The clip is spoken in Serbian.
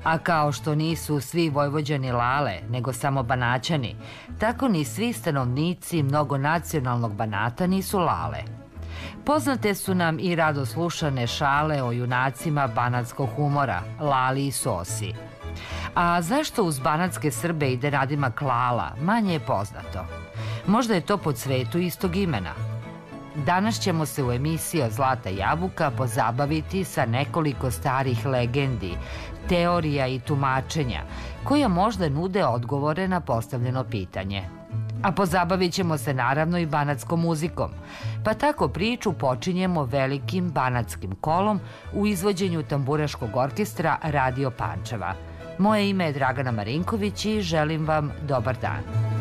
A kao što nisu svi Vojvođani Lale, nego samo Banaćani, tako ni svi stanovnici mnogonacionalnog Banata nisu Lale. Poznate su nam i rado slušane šale o junacima banatskog humora, Lali i Sosi. A zašto uz banatske Srbe ide nadimak Lala, manje je poznato. Možda je to po cvetu istog imena. Danas ćemo se u emisiji o Zlata jabuka pozabaviti sa nekoliko starih legendi, teorija i tumačenja, koja možda nude odgovore na postavljeno pitanje. A pozabavit ćemo se naravno i banatskom muzikom, pa tako priču počinjemo velikim banatskim kolom u izvođenju tamburaškog orkestra Radio Pančeva. Moje ime je Dragana Marinković i želim vam dobar dan.